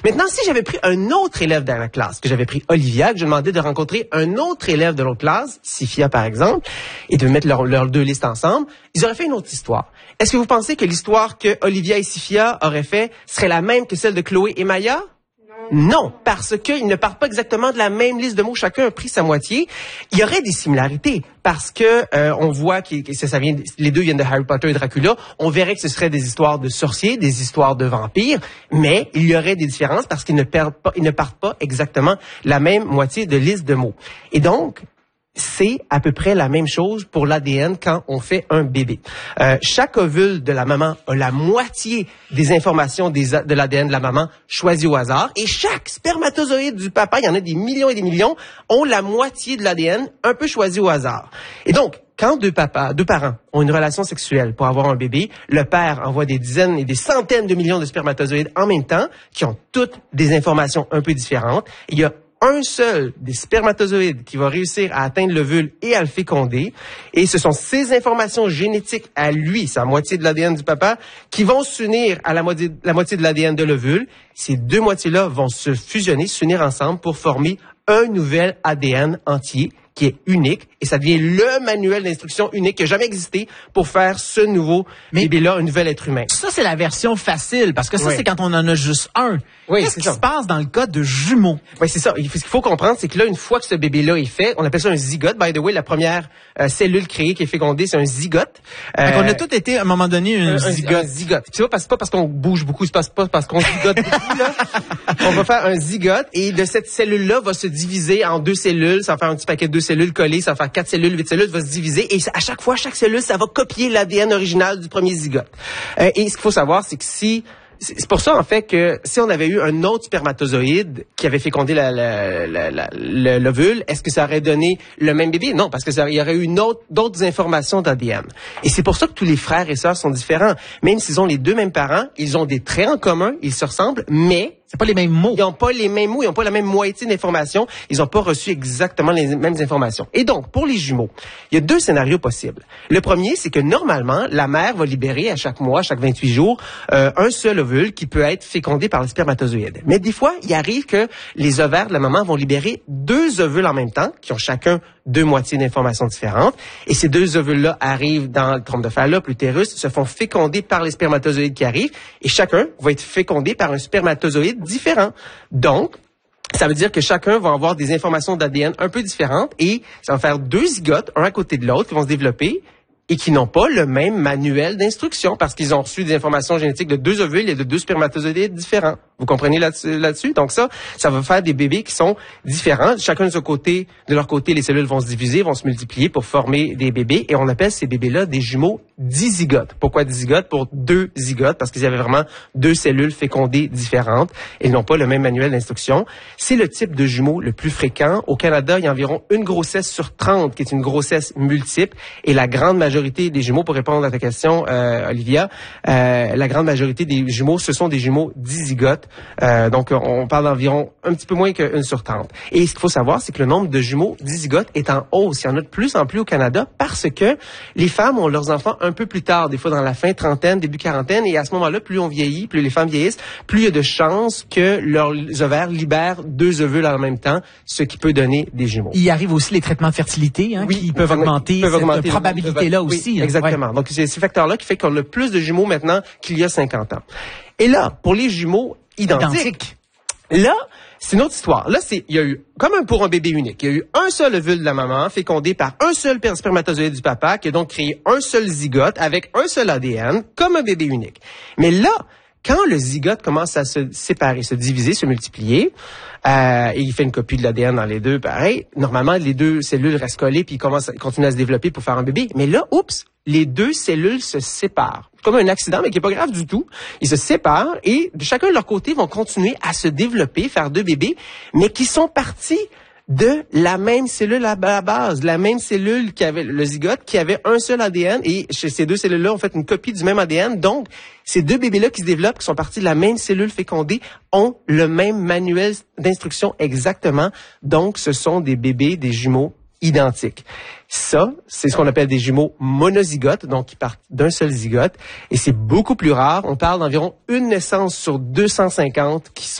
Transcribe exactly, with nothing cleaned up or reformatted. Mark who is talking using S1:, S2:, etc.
S1: Maintenant, si j'avais pris un autre élève dans la classe, que j'avais pris Olivia, que je demandais de rencontrer un autre élève de l'autre classe, Sifia par exemple, et de mettre leurs leur deux listes ensemble, ils auraient fait une autre histoire. Est-ce que vous pensez que l'histoire que Olivia et Sifia auraient fait serait la même que celle de Chloé et Maya? Non, parce qu'ils ne partent pas exactement de la même liste de mots. Chacun a pris sa moitié. Il y aurait des similarités parce que euh, on voit que ça, ça vient, les deux viennent de Harry Potter et Dracula. On verrait que ce seraient des histoires de sorciers, des histoires de vampires, mais il y aurait des différences parce qu'ils ne perdent pas, ils ne partent pas exactement la même moitié de liste de mots. Et donc, c'est à peu près la même chose pour l'A D N quand on fait un bébé. Euh, chaque ovule de la maman a la moitié des informations des, de l'A D N de la maman choisies au hasard. Et chaque spermatozoïde du papa, il y en a des millions et des millions, ont la moitié de l'A D N un peu choisi au hasard. Et donc, quand deux papas, deux parents ont une relation sexuelle pour avoir un bébé, le père envoie des dizaines et des centaines de millions de spermatozoïdes en même temps, qui ont toutes des informations un peu différentes. Il y a un seul des spermatozoïdes qui va réussir à atteindre l'ovule et à le féconder. Et ce sont ces informations génétiques à lui, sa moitié de l'A D N du papa, qui vont s'unir à la moitié, la moitié de l'A D N de l'ovule. Ces deux moitiés-là vont se fusionner, s'unir ensemble pour former un nouvel A D N entier qui est unique, et ça devient le manuel d'instruction unique qui n'a jamais existé pour faire ce nouveau bébé-là, un nouvel être humain.
S2: Ça, c'est la version facile, parce que ça, oui. c'est quand on en a juste un.
S1: Oui,
S2: Qu'est-ce qui ça. se passe dans le cas de jumeaux?
S1: Oui, c'est ça. Ce qu'il faut comprendre, c'est que là, une fois que ce bébé-là est fait, on appelle ça un zygote. By the way, la première euh, cellule créée qui est fécondée, c'est un zygote.
S2: Euh, Donc, on a tous été, à un moment donné, un, un zygote. Un
S1: zygote. C'est pas parce, pas parce qu'on bouge beaucoup, c'est pas, pas parce qu'on zygote beaucoup, là. On va faire un zygote, et de cette cellule-là va se diviser en deux cellules. Ça va faire un petit paquet de deux cellules collées, ça va faire quatre cellules, huit cellules, ça va se diviser, et à chaque fois, chaque cellule, ça va copier l'A D N original du premier zygote. Euh, et ce qu'il faut savoir, c'est que si C'est pour ça, en fait, que si on avait eu un autre spermatozoïde qui avait fécondé la, la, la, la, la, l'ovule, est-ce que ça aurait donné le même bébé? Non, parce que ça, il y aurait eu une autre, d'autres informations d'A D N. Et c'est pour ça que tous les frères et sœurs sont différents. Même s'ils ont les deux mêmes parents, ils ont des traits en commun, ils se ressemblent, mais
S2: c'est pas les mêmes mots.
S1: Ils n'ont pas les mêmes mots, ils n'ont pas la même moitié d'informations, ils n'ont pas reçu exactement les mêmes informations. Et donc, pour les jumeaux, il y a deux scénarios possibles. Le premier, c'est que normalement, la mère va libérer à chaque mois, chaque vingt-huit jours, euh, un seul ovule qui peut être fécondé par le spermatozoïde. Mais des fois, il arrive que les ovaires de la maman vont libérer deux ovules en même temps, qui ont chacun deux moitiés d'informations différentes. Et ces deux ovules-là arrivent dans le trompe de Fallope, l'utérus, se font féconder par les spermatozoïdes qui arrivent, et chacun va être fécondé par un spermatozoïde différent. Donc, ça veut dire que chacun va avoir des informations d'A D N un peu différentes, et ça va faire deux zygotes, un à côté de l'autre, qui vont se développer, et qui n'ont pas le même manuel d'instruction parce qu'ils ont reçu des informations génétiques de deux ovules et de deux spermatozoïdes différents. Vous comprenez là-dessus, là-dessus? Donc ça, ça va faire des bébés qui sont différents. Chacun de son côté, de leur côté, les cellules vont se diviser, vont se multiplier pour former des bébés, et on appelle ces bébés-là des jumeaux dizygotes. Pourquoi dizygotes? Pour deux zygotes, parce qu'ils avaient vraiment deux cellules fécondées différentes et ils n'ont pas le même manuel d'instruction. C'est le type de jumeaux le plus fréquent. Au Canada, il y a environ une grossesse sur trente qui est une grossesse multiple, et la grande majorité des jumeaux, pour répondre à ta question, euh, Olivia, euh, la grande majorité des jumeaux, ce sont des jumeaux dizygotes. Euh, donc, on parle d'environ un petit peu moins qu'une sur trente. Et ce qu'il faut savoir, c'est que le nombre de jumeaux dizygotes est en hausse. Il y en a de plus en plus au Canada parce que les femmes ont leurs enfants un peu plus tard, des fois dans la fin trentaine, début quarantaine, et à ce moment-là, plus on vieillit, plus les femmes vieillissent, plus il y a de chances que leurs ovaires libèrent deux ovules en même temps, ce qui peut donner des jumeaux.
S2: Il arrive aussi les traitements de fertilité, hein,
S1: oui,
S2: qui peuvent augmenter,
S1: peuvent
S2: cette
S1: augmenter
S2: probabilité-là
S1: oui,
S2: aussi.
S1: Exactement.
S2: Ouais.
S1: Donc, c'est ces facteurs-là qui fait qu'on a plus de jumeaux maintenant qu'il y a cinquante ans. Et là, pour les jumeaux identiques,
S2: Identique.
S1: là, c'est une autre histoire. Là, c'est, il y a eu, comme un, pour un bébé unique, il y a eu un seul ovule de la maman fécondé par un seul spermatozoïde du papa qui a donc créé un seul zygote avec un seul A D N, comme un bébé unique. Mais là, quand le zygote commence à se séparer, se diviser, se multiplier, euh, et il fait une copie de l'A D N dans les deux, pareil, normalement, les deux cellules restent collées puis ils commencent à, continuent à se développer pour faire un bébé. Mais là, oups, les deux cellules se séparent. Comme un accident, mais qui est pas grave du tout. Ils se séparent et de chacun de leur côté vont continuer à se développer, faire deux bébés, mais qui sont partis de la même cellule à la base, la même cellule qui avait le zygote, qui avait un seul A D N, et chez ces deux cellules-là, on fait une copie du même A D N. Donc, ces deux bébés-là qui se développent, qui sont partis de la même cellule fécondée, ont le même manuel d'instruction exactement. Donc, ce sont des bébés, des jumeaux identiques. Ça, c'est ce qu'on appelle des jumeaux monozygotes, donc qui partent d'un seul zygote, et c'est beaucoup plus rare. On parle d'environ une naissance sur deux cent cinquante qui sont